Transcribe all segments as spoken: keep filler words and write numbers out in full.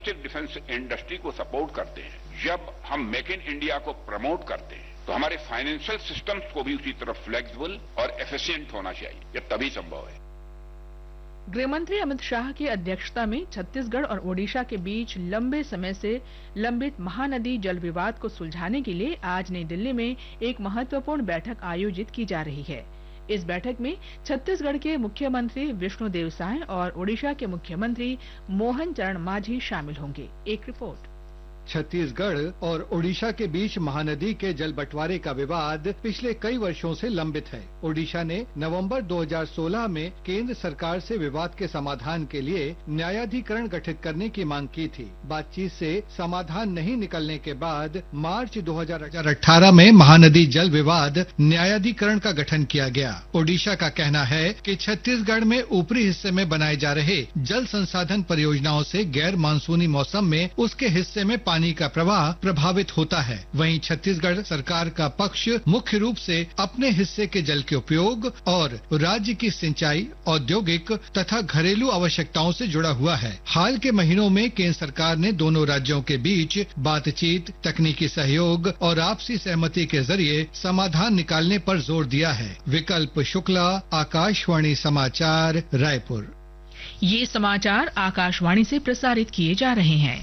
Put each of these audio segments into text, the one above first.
Defence industry को support करते हैं, जब हम मेक इन इंडिया को प्रमोट करते हैं, तो हमारे फाइनेंशियल सिस्टम्स को भी उसी तरह फ्लेक्सिबल और एफिशिएंट होना चाहिए। यह तभी संभव है। गृहमंत्री अमित शाह की अध्यक्षता में छत्तीसगढ़ और ओडिशा के बीच लंबे समय से लंबित महानदी जल विवाद को सुलझाने के लिए आज नई दिल्ली में एक महत्वपूर्ण बैठक आयोजित की जा रही है। इस बैठक में छत्तीसगढ़ के मुख्यमंत्री विष्णुदेव साय और ओडिशा के मुख्यमंत्री मोहन चरण मांझी शामिल होंगे। एक रिपोर्ट। छत्तीसगढ़ और ओडिशा के बीच महानदी के जल बंटवारे का विवाद पिछले कई वर्षों से लंबित है। ओडिशा ने नवंबर दो हज़ार सोलह में केंद्र सरकार से विवाद के समाधान के लिए न्यायाधिकरण गठित करने की मांग की थी। बातचीत से समाधान नहीं निकलने के बाद मार्च दो हज़ार अठारह में महानदी जल विवाद न्यायाधिकरण का गठन किया गया। ओडिशा का कहना है कि छत्तीसगढ़ में ऊपरी हिस्से में बनाए जा रहे जल संसाधन परियोजनाओं से गैर मानसूनी मौसम में उसके हिस्से में पानी का प्रवाह प्रभावित होता है। वहीं छत्तीसगढ़ सरकार का पक्ष मुख्य रूप से अपने हिस्से के जल के उपयोग और राज्य की सिंचाई, औद्योगिक तथा घरेलू आवश्यकताओं से जुड़ा हुआ है। हाल के महीनों में केंद्र सरकार ने दोनों राज्यों के बीच बातचीत, तकनीकी सहयोग और आपसी सहमति के जरिए समाधान निकालने पर जोर दिया है। विकल्प शुक्ला, आकाशवाणी समाचार, रायपुर। ये समाचार आकाशवाणी से प्रसारित किए जा रहे हैं।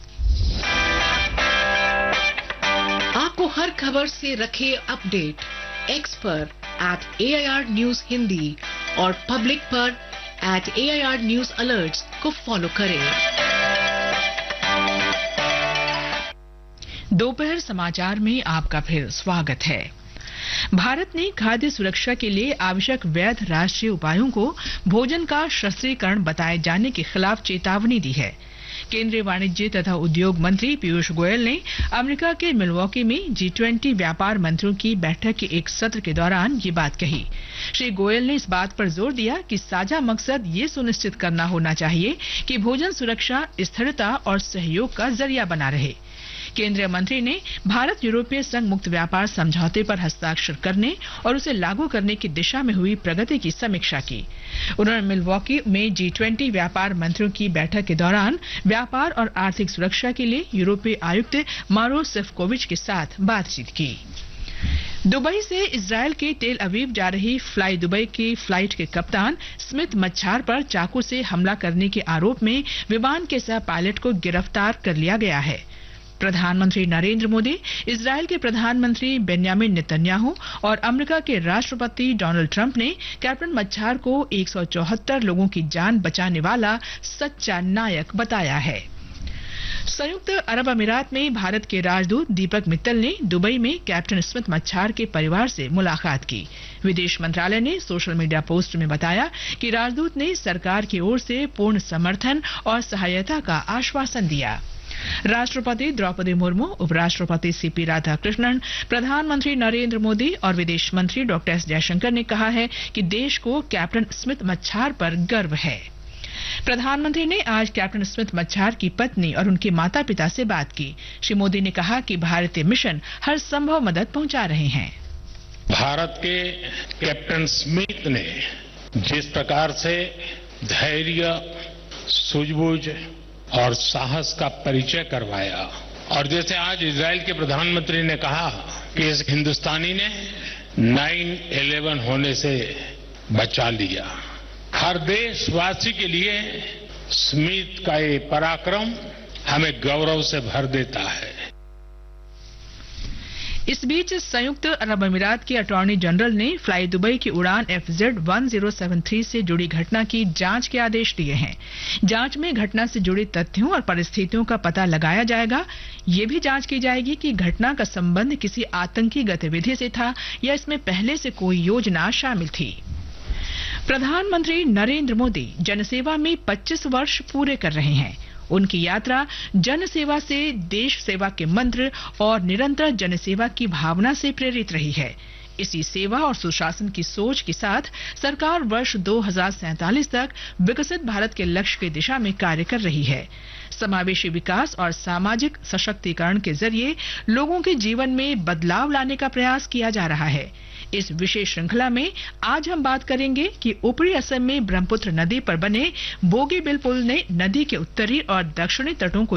आपको हर खबर से रखे अपडेट एक्स पर eight A I R news Hindi और पब्लिक पर eight A I R news alerts को फॉलो करें। दोपहर समाचार में आपका फिर स्वागत है। भारत ने खाद्य सुरक्षा के लिए आवश्यक वैध राष्ट्रीय उपायों को भोजन का शस्त्रीकरण बताए जाने के खिलाफ चेतावनी दी है। केंद्रीय वाणिज्य तथा उद्योग मंत्री पीयूष गोयल ने अमेरिका के मिल्वॉकी में जी ट्वेंटी व्यापार मंत्रियों की बैठक के एक सत्र के दौरान ये बात कही। श्री गोयल ने इस बात पर जोर दिया कि साझा मकसद ये सुनिश्चित करना होना चाहिए कि भोजन सुरक्षा स्थिरता और सहयोग का जरिया बना रहे। केंद्रीय मंत्री ने भारत यूरोपीय संघ मुक्त व्यापार समझौते पर हस्ताक्षर करने और उसे लागू करने की दिशा में हुई प्रगति की समीक्षा की। उन्होंने मिल्वॉकी में जी ट्वेंटी व्यापार मंत्रियों की बैठक के दौरान व्यापार और आर्थिक सुरक्षा के लिए यूरोपीय आयुक्त मारो सेफकोविच के साथ बातचीत की। दुबई से इजरायल के टेल अवीव जा रही फ्लाई दुबई की फ्लाइट के कप्तान स्मिथ मच्छार पर चाकू से हमला करने के आरोप में विमान के सह पायलट को गिरफ्तार कर लिया गया है। प्रधानमंत्री नरेंद्र मोदी, इजरायल के प्रधानमंत्री बेन्यामिन नेतन्याहू और अमेरिका के राष्ट्रपति डोनाल्ड ट्रंप ने कैप्टन मच्छार को एक सौ चौहत्तर लोगों की जान बचाने वाला सच्चा नायक बताया है। संयुक्त अरब अमीरात में भारत के राजदूत दीपक मित्तल ने दुबई में कैप्टन स्मिथ मच्छार के परिवार से मुलाकात की। विदेश मंत्रालय ने सोशल मीडिया पोस्ट में बताया कि राजदूत ने सरकार की ओर से पूर्ण समर्थन और सहायता का आश्वासन दिया। राष्ट्रपति द्रौपदी मुर्मू, उपराष्ट्रपति सीपी राधाकृष्णन, प्रधानमंत्री नरेंद्र मोदी और विदेश मंत्री डॉक्टर एस जयशंकर ने कहा है कि देश को कैप्टन स्मिथ मच्छार पर गर्व है। प्रधानमंत्री ने आज कैप्टन स्मिथ मच्छार की पत्नी और उनके माता पिता से बात की। श्री मोदी ने कहा कि भारतीय मिशन हर संभव मदद पहुंचा रहे हैं। भारत के कैप्टन स्मिथ ने जिस प्रकार से धैर्य, सूझबूझ और साहस का परिचय करवाया, और जैसे आज इजरायल के प्रधानमंत्री ने कहा कि इस हिंदुस्तानी ने नाइन इलेवन होने से बचा लिया, हर देशवासी के लिए स्मिथ का ये पराक्रम हमें गौरव से भर देता है। इस बीच संयुक्त अरब अमीरात के अटॉर्नी जनरल ने फ्लाई दुबई की उड़ान F Z one zero seven three से जुड़ी घटना की जांच के आदेश दिए हैं। जांच में घटना से जुड़े तथ्यों और परिस्थितियों का पता लगाया जाएगा। ये भी जांच की जाएगी कि घटना का संबंध किसी आतंकी गतिविधि से था या इसमें पहले से कोई योजना शामिल थी। प्रधानमंत्री नरेंद्र मोदी जनसेवा में पच्चीस वर्ष पूरे कर रहे हैं। उनकी यात्रा जनसेवा से देश सेवा के मंत्र और निरंतर जनसेवा की भावना से प्रेरित रही है। इसी सेवा और सुशासन की सोच के साथ सरकार वर्ष दो हज़ार सैंतालीस तक विकसित भारत के लक्ष्य की दिशा में कार्य कर रही है। समावेशी विकास और सामाजिक सशक्तिकरण के जरिए लोगों के जीवन में बदलाव लाने का प्रयास किया जा रहा है। इस विशेष श्रृंखला में आज हम बात करेंगे कि ऊपरी असम में ब्रह्मपुत्र नदी पर बने बोगीबिल पुल ने नदी के उत्तरी और दक्षिणी तटों को